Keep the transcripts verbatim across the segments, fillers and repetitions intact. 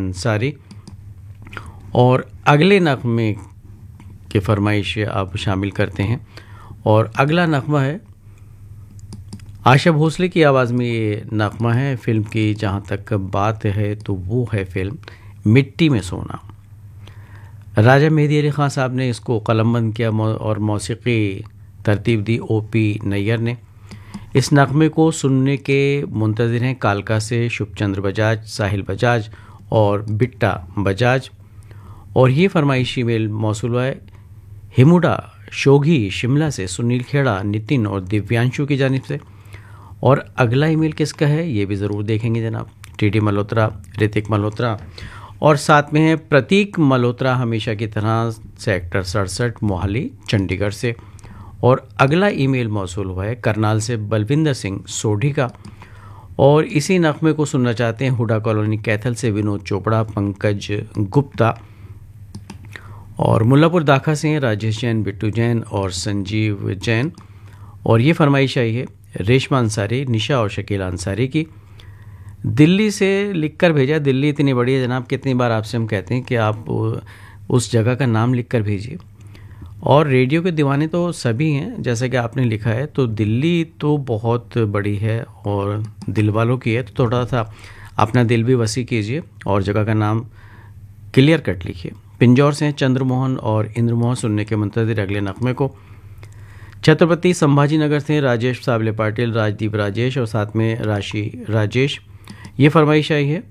अंसारी। और अगले नगमे की फरमाइश आप शामिल करते हैं और अगला नगमा है आशा भोसले की आवाज़ में। ये नगमा है फिल्म की, जहाँ तक बात है तो वो है फिल्म मिट्टी में सोना। राजा मेहदी अली ख़ान साहब ने इसको कलमबंद किया और मौसीकी तरतीब दी ओ पी नैयर ने। इस नगमे को सुनने के मुंतज़िर हैं कालका से शुभचंद्र बजाज, साहिल बजाज और बिट्टा बजाज। और ये फरमाइशी मेल मौसूल है हिमुडा शोगी शिमला से सुनील खेड़ा, नितिन और दिव्यांशु की जानिब से। और अगला ईमेल किसका है ये भी ज़रूर देखेंगे जनाब। टी डी मल्होत्रा, ऋतिक मल्होत्रा और साथ में है प्रतीक मल्होत्रा, हमेशा की तरह सेक्टर सड़सठ मोहाली चंडीगढ़ से। और अगला ईमेल मौसूल हुआ है करनाल से बलविंदर सिंह सोढ़ी का और इसी नगमे को सुनना चाहते हैं हुडा कॉलोनी कैथल से विनोद चोपड़ा, पंकज गुप्ता। और मुल्लापुर दाखा से हैं राजेश जैन, बिट्टू जैन और संजीव जैन। और ये फरमाइश आई है रेशमा अंसारी, निशा और शकीला अंसारी की। दिल्ली से लिख कर भेजा। दिल्ली इतनी बड़ी है जनाब, कितनी बार आपसे हम कहते हैं कि आप उस जगह का नाम लिख कर भेजिए। और रेडियो के दीवाने तो सभी हैं, जैसा कि आपने लिखा है। तो दिल्ली तो बहुत बड़ी है और दिल वालों की है, तो थोड़ा सा अपना दिल भी वसी कीजिए और जगह का नाम क्लियर कट लिखिए। पिंजौर से चंद्रमोहन और इंद्रमोहन सुनने के मुंतज़िर अगले नगमे को। छत्रपति संभाजी नगर से राजेश साबले पाटिल, राजदीप राजेश और साथ में राशि राजेश। ये फरमाइश आई है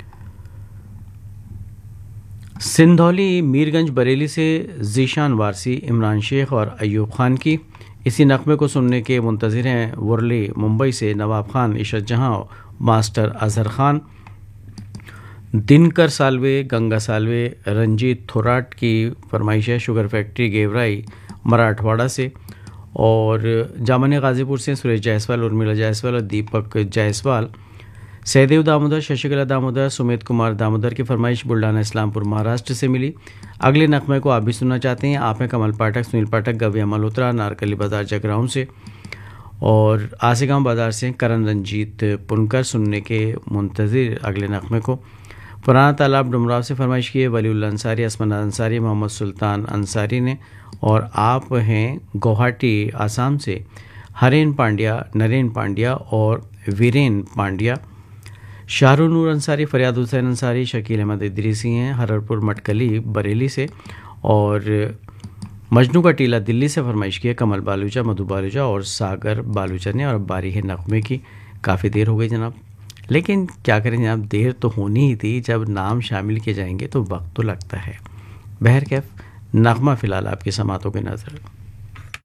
सिंधौली मीरगंज बरेली से जीशान वारसी, इमरान शेख और अयूब खान की। इसी नगमे को सुनने के मुंतज़िर हैं वर्ली मुंबई से नवाब खान, इशरत जहां, मास्टर अजहर खान। दिनकर सालवे, गंगा सालवे, रंजीत थोराट की फरमाइश है शुगर फैक्ट्री गेवराई मराठवाड़ा से। और जामन गाज़ीपुर से सुरेश जायसवाल, उर्मिला जायसवाल और दीपक जायसवाल। सहदेव दामोदर, शशिकला दामोदर, सुमित कुमार दामोदर की फरमाइश बुल्ढाना इस्लामपुर महाराष्ट्र से मिली। अगले नगमे को आप भी सुनना चाहते हैं। आप हैं कमल पाठक, सुनील पाठक, गव्या मल्होत्रा, नारकली बाजार जगराउं से। और आसेगांव बाजार से करण रंजीत पुनकर सुनने के मुंतज़िर अगले नगमे को। पुराना तालाब डुमराव से फरमाइश की है वलीउल्लाह अंसारी, असमना अंसारी, मोहम्मद सुल्तान अंसारी ने। और आप हैं गुवाहाटी आसाम से हरेन पांड्या, नरेन पांड्या और वीरेन पांड्या। शाहरुनूर अंसारी, फरियाद हुसैन अंसारी, शकील अहमद इदरीसी हैं हररपुर मटकली बरेली से। और मजनू का टीला दिल्ली से फरमाइश की है कमल बालूचा, मधु बालूचा और सागर बालूचा ने। और बारी है नगमे की। काफ़ी देर हो गई जनाब, लेकिन क्या करें जनाब, देर तो होनी ही थी। जब नाम शामिल किए जाएंगे तो वक्त तो लगता है। बहरकैफ नगमा फ़िलहाल आपकी समातों की नज़र।